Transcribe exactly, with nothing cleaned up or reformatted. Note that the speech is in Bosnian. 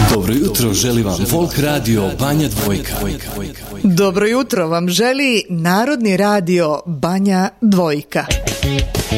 Dobro jutro, želi vam Folk Radio Banja Dvojka. Dobro jutro vam želi Narodni radio Banja Dvojka.